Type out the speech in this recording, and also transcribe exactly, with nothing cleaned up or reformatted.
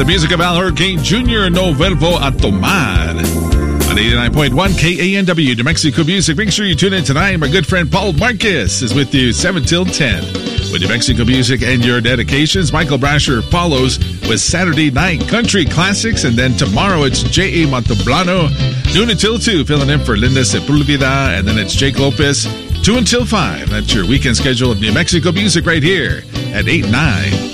the music of Al Hurricane Junior Novelvo at Tomar. On eighty-nine point one K A N W, New Mexico Music. Make sure you tune in tonight. My good friend Paul Marquez is with you seven till ten. With New Mexico Music and your dedications, Michael Brasher follows with Saturday Night Country Classics. And then tomorrow it's J A. Monteblano, noon until two, filling in for Linda Sepulveda. And then it's Jake Lopez, two until five. That's your weekend schedule of New Mexico Music right here at eight nine.